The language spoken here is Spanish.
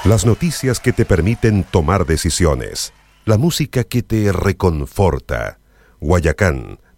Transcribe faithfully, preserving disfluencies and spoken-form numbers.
Las noticias que te permiten tomar decisiones. La música que te reconforta. Guayacán